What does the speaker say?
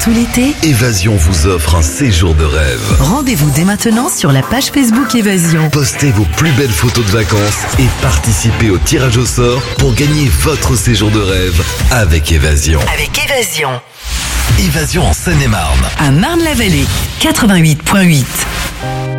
tout l'été, Évasion vous offre un séjour de rêve. rendez-vous dès maintenant sur la page Facebook Évasion. Postez vos plus belles photos de vacances et participez au tirage au sort pour gagner votre séjour de rêve avec Évasion. Avec Évasion. Évasion en Seine-et-Marne. À Marne-la-Vallée, 88.8.